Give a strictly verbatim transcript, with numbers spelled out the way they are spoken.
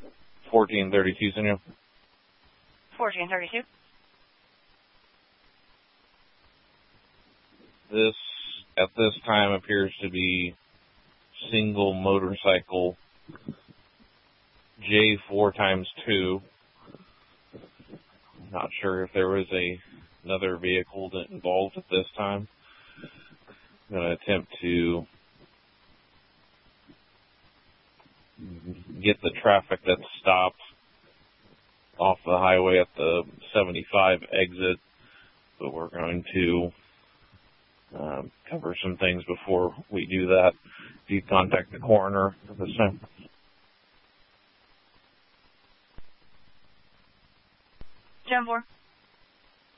fourteen thirty-two, Senor. fourteen thirty-two. This, at this time, appears to be single motorcycle J four times two. Not sure if there was a another vehicle that involved at this time. I'm going to attempt to get the traffic that's stopped off the highway at the seventy-five exit, but we're going to um, cover some things before we do that. Do you contact the coroner at this time? ten four.